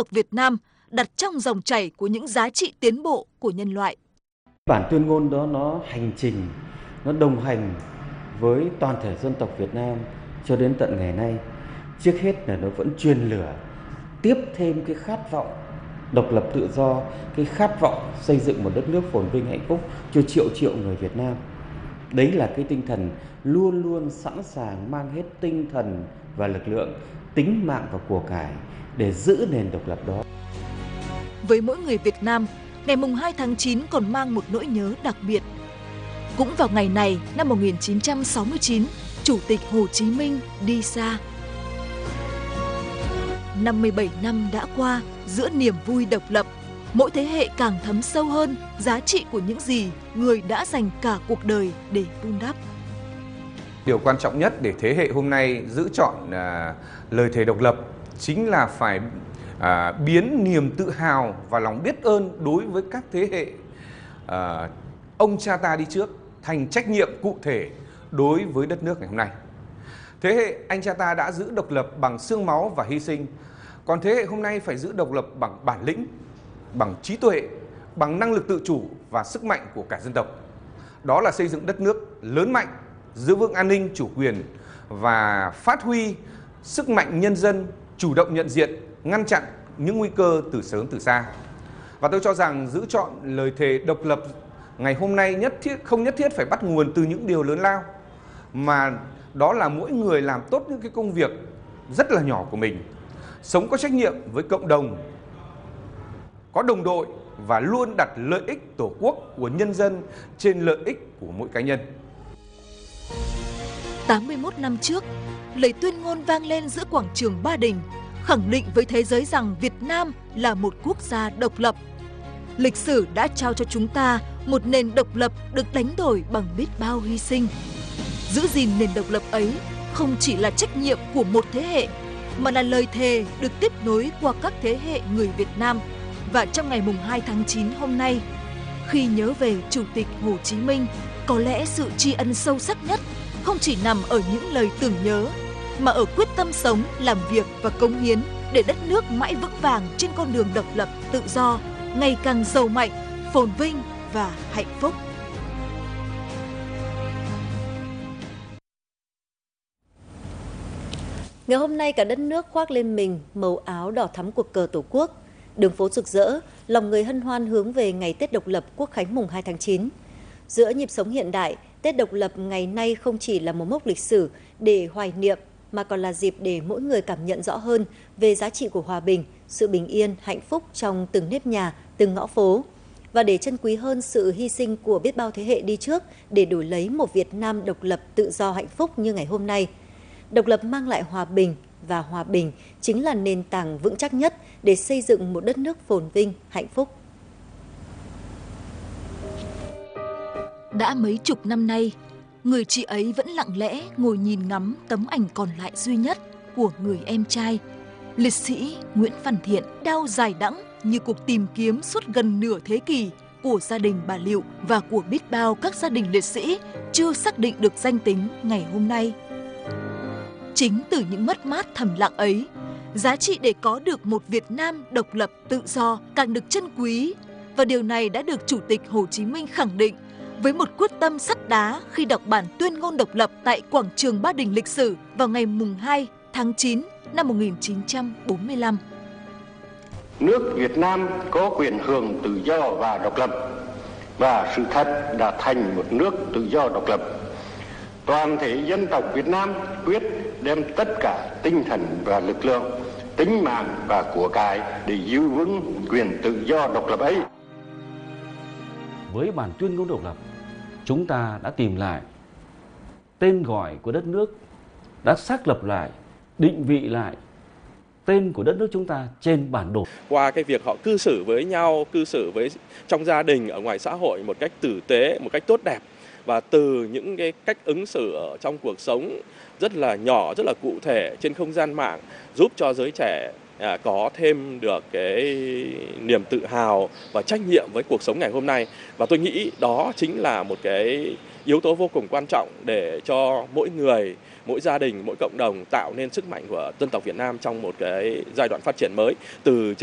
tộc Việt Nam đặt trong dòng chảy của những giá trị tiến bộ của nhân loại. Bản tuyên ngôn đó nó hành trình, nó đồng hành với toàn thể dân tộc Việt Nam cho đến tận ngày nay. Trước hết là nó vẫn truyền lửa, tiếp thêm cái khát vọng độc lập tự do, cái khát vọng xây dựng một đất nước phồn vinh hạnh phúc cho triệu triệu người Việt Nam. Đấy là cái tinh thần luôn luôn sẵn sàng mang hết tinh thần và lực lượng, tính mạng và của cải để giữ nền độc lập đó. Với mỗi người Việt Nam, ngày 2 tháng 9 còn mang một nỗi nhớ đặc biệt. Cũng vào ngày này, năm 1969, Chủ tịch Hồ Chí Minh đi xa. 57 năm đã qua, giữa niềm vui độc lập, mỗi thế hệ càng thấm sâu hơn giá trị của những gì người đã dành cả cuộc đời để vun đắp. Điều quan trọng nhất để thế hệ hôm nay giữ trọn lời thề độc lập chính là phải biến niềm tự hào và lòng biết ơn đối với các thế hệ ông cha ta đi trước thành trách nhiệm cụ thể đối với đất nước ngày hôm nay. Thế hệ anh cha ta đã giữ độc lập bằng xương máu và hy sinh, còn thế hệ hôm nay phải giữ độc lập bằng bản lĩnh, bằng trí tuệ, bằng năng lực tự chủ và sức mạnh của cả dân tộc. Đó là xây dựng đất nước lớn mạnh, giữ vững an ninh, chủ quyền và phát huy sức mạnh nhân dân, chủ động nhận diện, ngăn chặn những nguy cơ từ sớm từ xa. Và tôi cho rằng giữ trọn lời thề độc lập ngày hôm nay không nhất thiết phải bắt nguồn từ những điều lớn lao, mà đó là mỗi người làm tốt những cái công việc rất là nhỏ của mình, sống có trách nhiệm với cộng đồng, có đồng đội và luôn đặt lợi ích Tổ quốc của nhân dân trên lợi ích của mỗi cá nhân. 81 năm trước, lời tuyên ngôn vang lên giữa quảng trường Ba Đình, khẳng định với thế giới rằng Việt Nam là một quốc gia độc lập. Lịch sử đã trao cho chúng ta một nền độc lập được đánh đổi bằng biết bao hy sinh. Giữ gìn nền độc lập ấy không chỉ là trách nhiệm của một thế hệ, mà là lời thề được tiếp nối qua các thế hệ người Việt Nam. Và trong ngày 2 tháng 9 hôm nay, khi nhớ về Chủ tịch Hồ Chí Minh, có lẽ sự tri ân sâu sắc nhất không chỉ nằm ở những lời tưởng nhớ, mà ở quyết tâm sống, làm việc và cống hiến để đất nước mãi vững vàng trên con đường độc lập, tự do, ngày càng giàu mạnh, phồn vinh và hạnh phúc. Ngày hôm nay cả đất nước khoác lên mình màu áo đỏ thắm của cờ Tổ quốc. Đường phố rực rỡ, lòng người hân hoan hướng về ngày Tết độc lập Quốc khánh mùng 2 tháng 9. Giữa nhịp sống hiện đại, Tết độc lập ngày nay không chỉ là một mốc lịch sử để hoài niệm, mà còn là dịp để mỗi người cảm nhận rõ hơn về giá trị của hòa bình, sự bình yên, hạnh phúc trong từng nếp nhà, từng ngõ phố. Và để trân quý hơn sự hy sinh của biết bao thế hệ đi trước để đổi lấy một Việt Nam độc lập, tự do, hạnh phúc như ngày hôm nay. Độc lập mang lại hòa bình, và hòa bình chính là nền tảng vững chắc nhất để xây dựng một đất nước phồn vinh, hạnh phúc. Đã mấy chục năm nay, người chị ấy vẫn lặng lẽ ngồi nhìn ngắm tấm ảnh còn lại duy nhất của người em trai. Liệt sĩ Nguyễn Văn Thiện đau dài đẵng như cuộc tìm kiếm suốt gần nửa thế kỷ của gia đình bà Liệu và của biết bao các gia đình liệt sĩ chưa xác định được danh tính ngày hôm nay. Chính từ những mất mát thầm lặng ấy, giá trị để có được một Việt Nam độc lập tự do càng được trân quý, và điều này đã được Chủ tịch Hồ Chí Minh khẳng định với một quyết tâm sắt đá khi đọc bản tuyên ngôn độc lập tại quảng trường Ba Đình lịch sử vào ngày 2 tháng 9 năm 1945. Nước Việt Nam có quyền hưởng tự do và độc lập, và sự thật đã thành một nước tự do độc lập. Toàn thể dân tộc Việt Nam quyết đem tất cả tinh thần và lực lượng, tính mạng và của cải để giữ vững quyền tự do độc lập ấy. Với bản tuyên ngôn độc lập, chúng ta đã tìm lại tên gọi của đất nước, đã xác lập lại, định vị lại tên của đất nước chúng ta trên bản đồ. Qua cái việc họ cư xử với nhau, cư xử với trong gia đình, ở ngoài xã hội một cách tử tế, một cách tốt đẹp, và từ những cái cách ứng xử ở trong cuộc sống rất là nhỏ, rất là cụ thể trên không gian mạng, giúp cho giới trẻ có thêm được cái niềm tự hào và trách nhiệm với cuộc sống ngày hôm nay. Và tôi nghĩ đó chính là một cái yếu tố vô cùng quan trọng để cho mỗi người, mỗi gia đình, mỗi cộng đồng tạo nên sức mạnh của dân tộc Việt Nam trong một cái giai đoạn phát triển mới. Từ